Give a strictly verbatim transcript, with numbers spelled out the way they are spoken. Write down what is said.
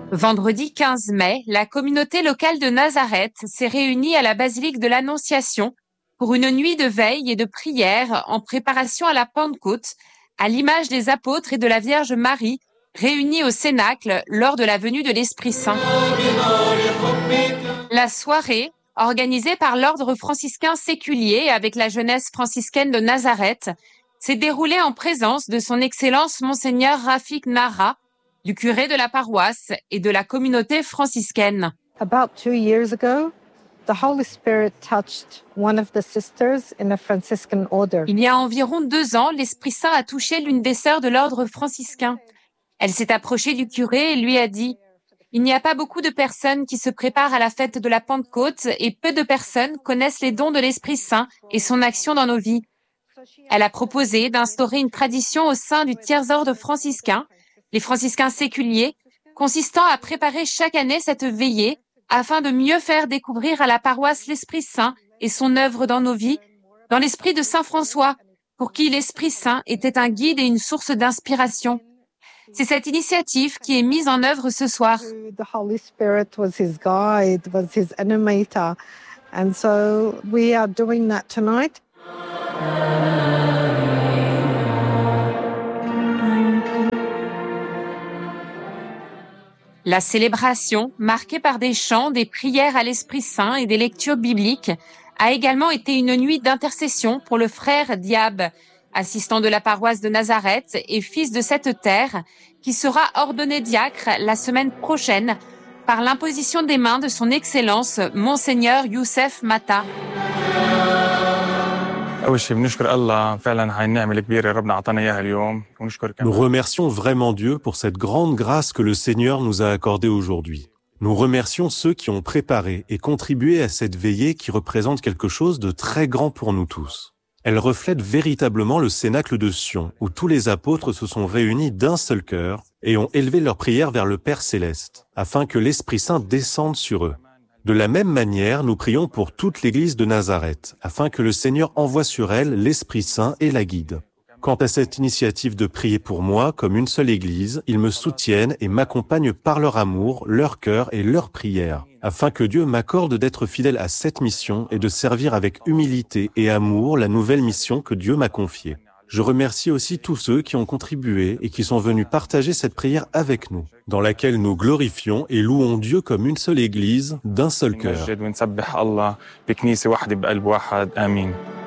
Vendredi quinze mai, la communauté locale de Nazareth s'est réunie à la basilique de l'Annonciation pour une nuit de veille et de prière en préparation à la Pentecôte, à l'image des apôtres et de la Vierge Marie, réunis au Cénacle lors de la venue de l'Esprit Saint. La soirée, organisée par l'ordre franciscain séculier avec la jeunesse franciscaine de Nazareth, s'est déroulée en présence de son Excellence Monseigneur Rafik Nara, du curé de la paroisse et de la communauté franciscaine. About two years ago, the Holy Spirit touched one of the sisters in a Franciscan order. Il y a environ deux ans, l'Esprit Saint a touché l'une des sœurs de l'ordre franciscain. Elle s'est approchée du curé et lui a dit « Il n'y a pas beaucoup de personnes qui se préparent à la fête de la Pentecôte et peu de personnes connaissent les dons de l'Esprit Saint et son action dans nos vies. » Elle a proposé d'instaurer une tradition au sein du tiers-ordre franciscain, les franciscains séculiers, consistant à préparer chaque année cette veillée afin de mieux faire découvrir à la paroisse l'Esprit Saint et son œuvre dans nos vies, dans l'esprit de Saint François, pour qui l'Esprit Saint était un guide et une source d'inspiration. C'est cette initiative qui est mise en œuvre ce soir. The Holy Spirit was his guide, was his animator. And so we are doing that tonight. La célébration, marquée par des chants, des prières à l'Esprit Saint et des lectures bibliques, a également été une nuit d'intercession pour le frère Diab, assistant de la paroisse de Nazareth et fils de cette terre, qui sera ordonné diacre la semaine prochaine par l'imposition des mains de son Excellence Monseigneur Youssef Mata. Nous remercions vraiment Dieu pour cette grande grâce que le Seigneur nous a accordée aujourd'hui. Nous remercions ceux qui ont préparé et contribué à cette veillée qui représente quelque chose de très grand pour nous tous. Elle reflète véritablement le Cénacle de Sion, où tous les apôtres se sont réunis d'un seul cœur et ont élevé leur prière vers le Père Céleste, afin que l'Esprit Saint descende sur eux. De la même manière, nous prions pour toute l'Église de Nazareth, afin que le Seigneur envoie sur elle l'Esprit Saint et la guide. Quant à cette initiative de prier pour moi comme une seule Église, ils me soutiennent et m'accompagnent par leur amour, leur cœur et leur prière, afin que Dieu m'accorde d'être fidèle à cette mission et de servir avec humilité et amour la nouvelle mission que Dieu m'a confiée. Je remercie aussi tous ceux qui ont contribué et qui sont venus partager cette prière avec nous, dans laquelle nous glorifions et louons Dieu comme une seule Église, d'un seul cœur.